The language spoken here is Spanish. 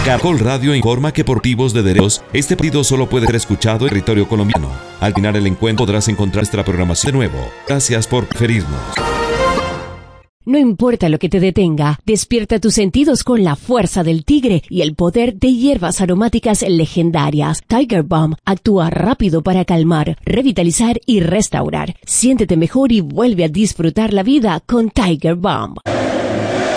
Caracol Radio informa que por motivos de derechos, este partido solo puede ser escuchado en territorio colombiano. Al final el encuentro podrás encontrar nuestra programación de nuevo. Gracias por preferirnos. No importa lo que te detenga, despierta tus sentidos con la fuerza del tigre y el poder de hierbas aromáticas legendarias. Tiger Balm actúa rápido para calmar, revitalizar y restaurar. Siéntete mejor y vuelve a disfrutar la vida con Tiger Balm.